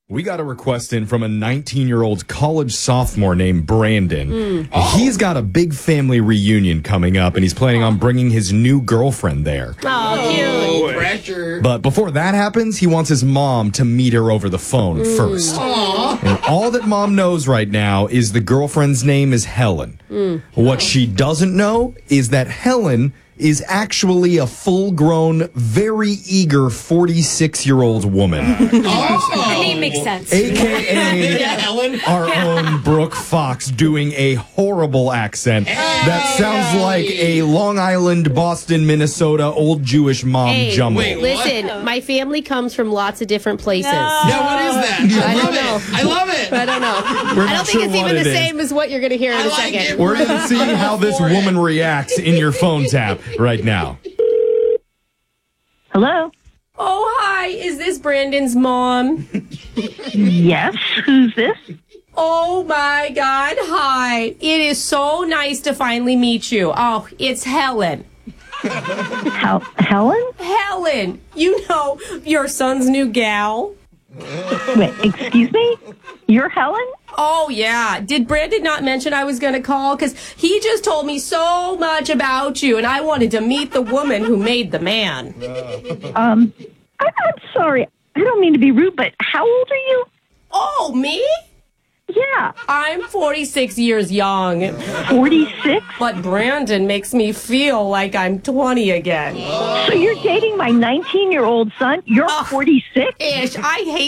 We got a request in from a 19-year-old college sophomore named Brandon. He's got a big family reunion coming up, and he's planning on bringing his new girlfriend there. Oh, cute. Pressure. But before that happens, he wants his mom to meet her over the phone first. And all that mom knows right now is the girlfriend's name is Helen. What she doesn't know is that Helen is actually a full-grown, very eager 46-year-old woman. The name makes sense. A.K.A. Helen. our own Brooke Fox doing a horrible accent that sounds like a Long Island, Boston, Minnesota old Jewish mom jumble. wait, Listen, my family comes from lots of different places. Yeah, what is that? I love don't know. it. I love it. I don't know. We're I not don't think sure it's what even the it is. same as what you're going to hear in a like second. it. We're going to see how this woman reacts in your phone tap right now. Hello? Oh, hi. Is this Brandon's mom? Yes, who's this? Oh, my God. Hi. It is so nice to finally meet you. Oh, it's Helen. Helen? Helen. You know, your son's new gal. Wait, excuse me? You're Helen? Oh, yeah. Did Brandon not mention I was going to call? Because he just told me so much about you, and I wanted to meet the woman who made the man. I'm sorry. I don't mean to be rude, but how old are you? Oh, me? Yeah, I'm 46 years young, 46? but Brandon makes me feel like I'm 20 again. So you're dating my 19-year-old son? You're 46? Ish, I hate